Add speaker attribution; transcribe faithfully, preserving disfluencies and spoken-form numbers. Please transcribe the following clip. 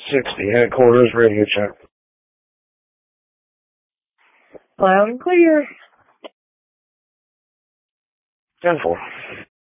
Speaker 1: sixty, headquarters, radio check.
Speaker 2: Loud and clear.
Speaker 1: ten four.